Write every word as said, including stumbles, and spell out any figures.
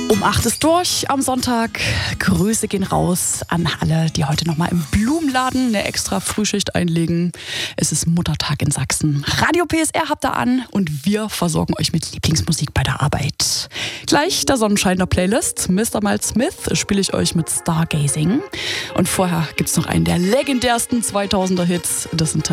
Um acht ist durch am Sonntag. Grüße gehen raus an alle, die heute nochmal im Blumenladen eine extra Frühschicht einlegen. Es ist Muttertag in Sachsen. Radio P S R habt ihr an und wir versorgen euch mit Lieblingsmusik bei der Arbeit. Gleich der Sonnenschein der Playlist. Mister Miles Smith spiele ich euch mit Stargazing. Und vorher gibt's noch einen der legendärsten zweitausender Hits. Das sind